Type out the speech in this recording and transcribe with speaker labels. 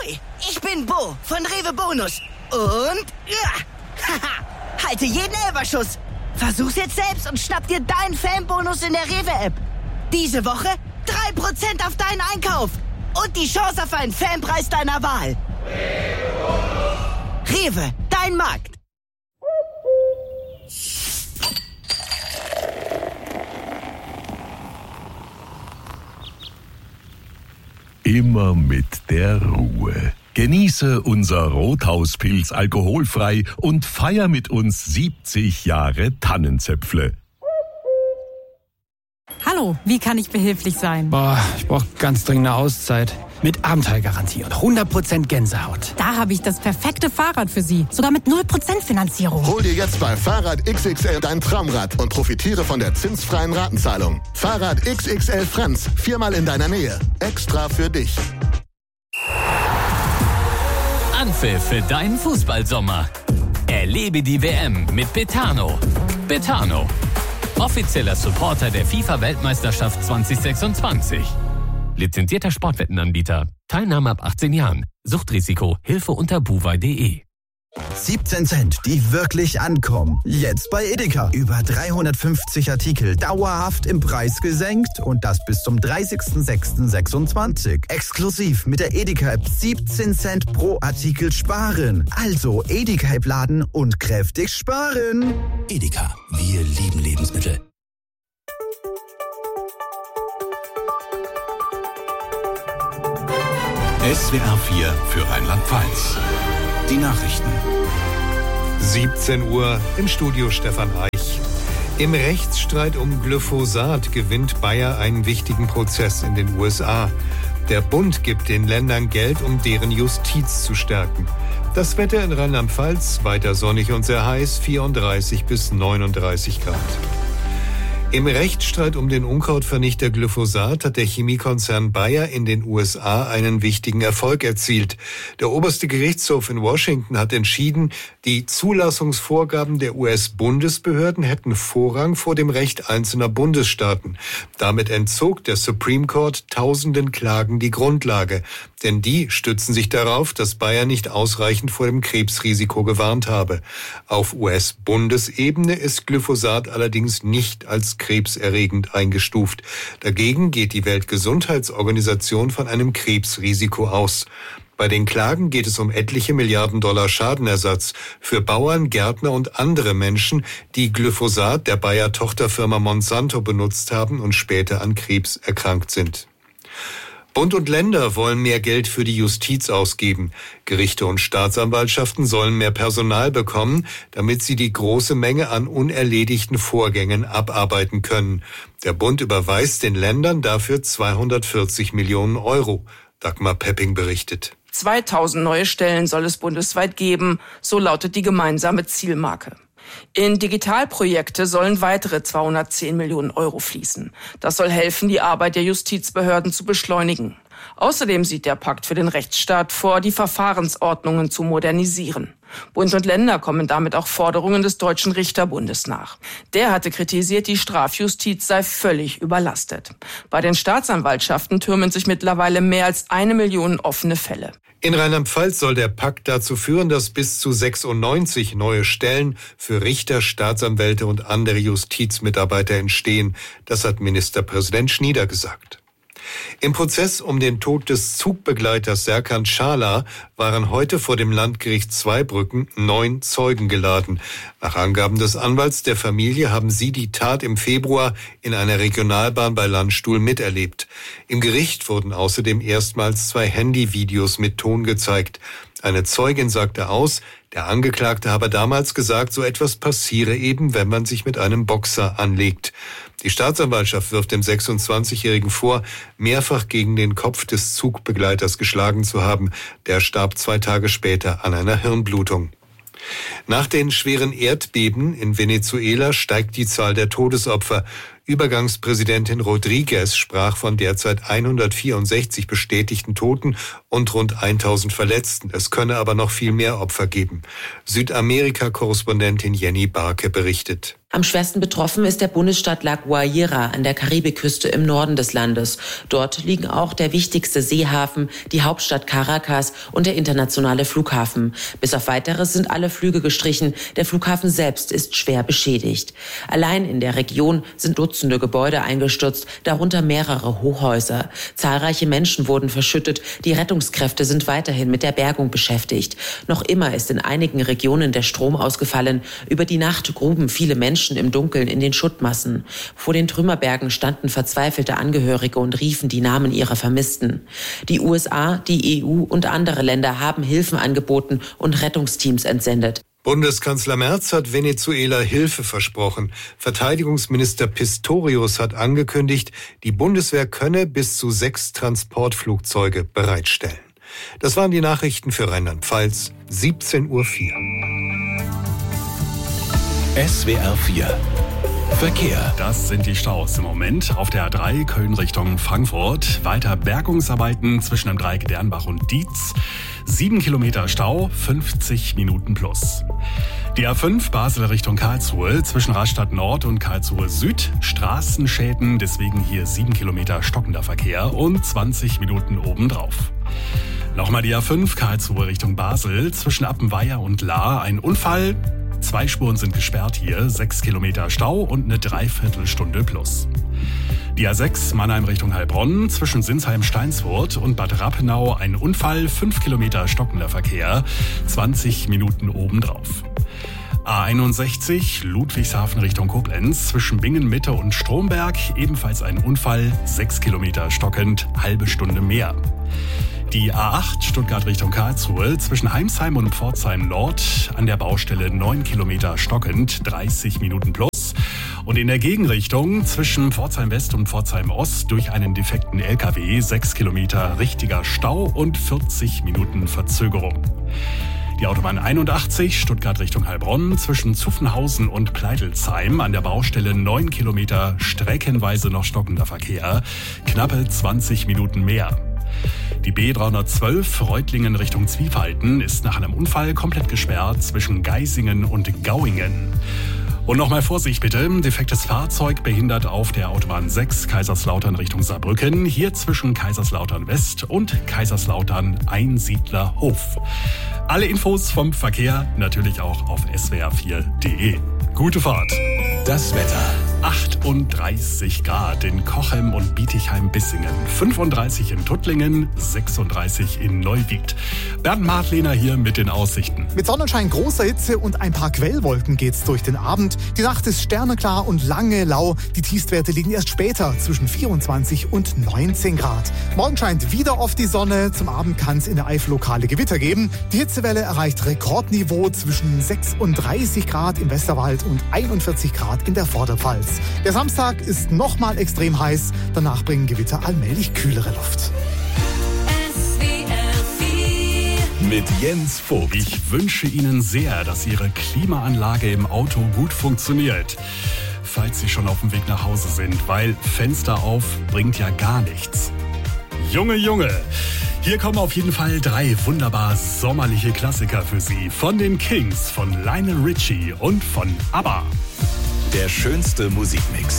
Speaker 1: Hi, ich bin Bo von Rewe Bonus. Und halte jeden Elferschuss. Versuch's jetzt selbst und schnapp dir deinen Fanbonus in der Rewe-App. Diese Woche 3% auf deinen Einkauf. Und die Chance auf einen Fanpreis deiner Wahl. Rewe, dein Markt.
Speaker 2: Immer mit der Ruhe. Genieße unser Rothauspilz alkoholfrei und feier mit uns 70 Jahre Tannenzäpfle.
Speaker 3: Hallo, wie kann ich behilflich sein?
Speaker 4: Ich brauche ganz dringend eine Auszeit. Mit Abenteuergarantie und 100% Gänsehaut.
Speaker 3: Da habe ich das perfekte Fahrrad für Sie. Sogar mit 0% Finanzierung.
Speaker 5: Hol dir jetzt bei Fahrrad XXL dein Traumrad und profitiere von der zinsfreien Ratenzahlung. Fahrrad XXL Franz, 4-mal in deiner Nähe. Extra für dich.
Speaker 6: Anpfiff für deinen Fußballsommer. Erlebe die WM mit Betano. Betano, offizieller Supporter der FIFA-Weltmeisterschaft 2026. Lizenzierter Sportwettenanbieter. Teilnahme ab 18 Jahren. Suchtrisiko. Hilfe unter buwei.de.
Speaker 7: 17 Cent, die wirklich ankommen. Jetzt bei Edeka. Über 350 Artikel dauerhaft im Preis gesenkt und das bis zum 30.06.26. Exklusiv mit der Edeka-App 17 Cent pro Artikel sparen. Also Edeka-App laden und kräftig sparen.
Speaker 8: Edeka, wir lieben Lebensmittel.
Speaker 2: SWR 4 für Rheinland-Pfalz. Die Nachrichten.
Speaker 9: 17 Uhr, im Studio Stefan Reich. Im Rechtsstreit um Glyphosat gewinnt Bayer einen wichtigen Prozess in den USA. Der Bund gibt den Ländern Geld, um deren Justiz zu stärken. Das Wetter in Rheinland-Pfalz weiter sonnig und sehr heiß, 34 bis 39 Grad. Im Rechtsstreit um den Unkrautvernichter Glyphosat hat der Chemiekonzern Bayer in den USA einen wichtigen Erfolg erzielt. Der oberste Gerichtshof in Washington hat entschieden, die Zulassungsvorgaben der US-Bundesbehörden hätten Vorrang vor dem Recht einzelner Bundesstaaten. Damit entzog der Supreme Court tausenden Klagen die Grundlage. Denn die stützen sich darauf, dass Bayer nicht ausreichend vor dem Krebsrisiko gewarnt habe. Auf US-Bundesebene ist Glyphosat allerdings nicht als krebserregend eingestuft. Dagegen geht die Weltgesundheitsorganisation von einem Krebsrisiko aus. Bei den Klagen geht es um etliche Milliarden Dollar Schadenersatz für Bauern, Gärtner und andere Menschen, die Glyphosat der Bayer-Tochterfirma Monsanto benutzt haben und später an Krebs erkrankt sind. Bund und Länder wollen mehr Geld für die Justiz ausgeben. Gerichte und Staatsanwaltschaften sollen mehr Personal bekommen, damit sie die große Menge an unerledigten Vorgängen abarbeiten können. Der Bund überweist den Ländern dafür 240 Millionen Euro. Dagmar Pepping berichtet.
Speaker 10: 2000 neue Stellen soll es bundesweit geben, so lautet die gemeinsame Zielmarke. In Digitalprojekte sollen weitere 210 Millionen Euro fließen. Das soll helfen, die Arbeit der Justizbehörden zu beschleunigen. Außerdem sieht der Pakt für den Rechtsstaat vor, die Verfahrensordnungen zu modernisieren. Bund und Länder kommen damit auch Forderungen des Deutschen Richterbundes nach. Der hatte kritisiert, die Strafjustiz sei völlig überlastet. Bei den Staatsanwaltschaften türmen sich mittlerweile mehr als 1 Million offene Fälle.
Speaker 9: In Rheinland-Pfalz soll der Pakt dazu führen, dass bis zu 96 neue Stellen für Richter, Staatsanwälte und andere Justizmitarbeiter entstehen. Das hat Ministerpräsident Schnieder gesagt. Im Prozess um den Tod des Zugbegleiters Serkan Çağlar waren heute vor dem Landgericht Zweibrücken 9 Zeugen geladen. Nach Angaben des Anwalts der Familie haben sie die Tat im Februar in einer Regionalbahn bei Landstuhl miterlebt. Im Gericht wurden außerdem erstmals 2 Handyvideos mit Ton gezeigt. Eine Zeugin sagte aus, der Angeklagte habe damals gesagt, so etwas passiere eben, wenn man sich mit einem Boxer anlegt. Die Staatsanwaltschaft wirft dem 26-Jährigen vor, mehrfach gegen den Kopf des Zugbegleiters geschlagen zu haben. Der starb 2 Tage später an einer Hirnblutung. Nach den schweren Erdbeben in Venezuela steigt die Zahl der Todesopfer. Übergangspräsidentin Rodriguez sprach von derzeit 164 bestätigten Toten und rund 1000 Verletzten. Es könne aber noch viel mehr Opfer geben. Südamerika-Korrespondentin Jenny Barke berichtet.
Speaker 11: Am schwersten betroffen ist der Bundesstaat La Guaira an der Karibikküste im Norden des Landes. Dort liegen auch der wichtigste Seehafen, die Hauptstadt Caracas und der internationale Flughafen. Bis auf Weiteres sind alle Flüge gestrichen. Der Flughafen selbst ist schwer beschädigt. Allein in der Region sind Dutzende Gebäude eingestürzt, darunter mehrere Hochhäuser. Zahlreiche Menschen wurden verschüttet. Die Rettungskräfte sind weiterhin mit der Bergung beschäftigt. Noch immer ist in einigen Regionen der Strom ausgefallen. Über die Nacht gruben viele Menschen im Dunkeln in den Schuttmassen. Vor den Trümmerbergen standen verzweifelte Angehörige und riefen die Namen ihrer Vermissten. Die USA, die EU und andere Länder haben Hilfen angeboten und Rettungsteams entsendet.
Speaker 9: Bundeskanzler Merz hat Venezuela Hilfe versprochen. Verteidigungsminister Pistorius hat angekündigt, die Bundeswehr könne bis zu 6 Transportflugzeuge bereitstellen. Das waren die Nachrichten für Rheinland-Pfalz, 17:04 Uhr.
Speaker 2: SWR 4 Verkehr.
Speaker 12: Das sind die Staus im Moment auf der A3 Köln Richtung Frankfurt. Weiter Bergungsarbeiten zwischen dem Dreieck Dernbach und Dietz. 7 Kilometer Stau, 50 Minuten plus. Die A5 Basel Richtung Karlsruhe zwischen Rastatt Nord und Karlsruhe Süd. Straßenschäden, deswegen hier 7 Kilometer stockender Verkehr und 20 Minuten obendrauf. Nochmal die A5 Karlsruhe Richtung Basel zwischen Appenweier und Lahr. Ein Unfall. 2 Spuren sind gesperrt hier, 6 Kilometer Stau und eine Dreiviertelstunde plus. Die A6 Mannheim Richtung Heilbronn zwischen Sinsheim-Steinsfurt und Bad Rappenau ein Unfall, 5 Kilometer stockender Verkehr, 20 Minuten obendrauf. A61 Ludwigshafen Richtung Koblenz zwischen Bingen-Mitte und Stromberg ebenfalls ein Unfall, 6 Kilometer stockend, halbe Stunde mehr. Die A8 Stuttgart Richtung Karlsruhe zwischen Heimsheim und Pforzheim Nord an der Baustelle 9 Kilometer stockend, 30 Minuten plus. Und in der Gegenrichtung zwischen Pforzheim West und Pforzheim Ost durch einen defekten LKW 6 Kilometer richtiger Stau und 40 Minuten Verzögerung. Die Autobahn 81 Stuttgart Richtung Heilbronn zwischen Zuffenhausen und Pleitelsheim an der Baustelle 9 Kilometer streckenweise noch stockender Verkehr, knappe 20 Minuten mehr. Die B312 Reutlingen Richtung Zwiefalten ist nach einem Unfall komplett gesperrt zwischen Geisingen und Gauingen. Und nochmal Vorsicht bitte, defektes Fahrzeug behindert auf der Autobahn 6 Kaiserslautern Richtung Saarbrücken, hier zwischen Kaiserslautern West und Kaiserslautern Einsiedlerhof. Alle Infos vom Verkehr natürlich auch auf swr4.de. Gute Fahrt.
Speaker 2: Das Wetter.
Speaker 12: 38 Grad in Cochem und Bietigheim-Bissingen, 35 in Tuttlingen, 36 in Neuwied. Bernd Martlehner hier mit den Aussichten.
Speaker 13: Mit Sonnenschein, großer Hitze und ein paar Quellwolken geht's durch den Abend. Die Nacht ist sterneklar und lange lau. Die Tiefstwerte liegen erst später zwischen 24 und 19 Grad. Morgen scheint wieder oft die Sonne. Zum Abend kann es in der Eifel lokale Gewitter geben. Die Hitzewelle erreicht Rekordniveau zwischen 36 Grad im Westerwald und 41 Grad in der Vorderpfalz. Der Samstag ist nochmal extrem heiß. Danach bringen Gewitter allmählich kühlere Luft.
Speaker 12: Mit Jens Vogt. Ich wünsche Ihnen sehr, dass Ihre Klimaanlage im Auto gut funktioniert. Falls Sie schon auf dem Weg nach Hause sind, weil Fenster auf bringt ja gar nichts. Junge, Junge. Hier kommen auf jeden Fall 3 wunderbar sommerliche Klassiker für Sie. Von den Kings, von Lionel Richie und von ABBA.
Speaker 2: Der schönste Musikmix.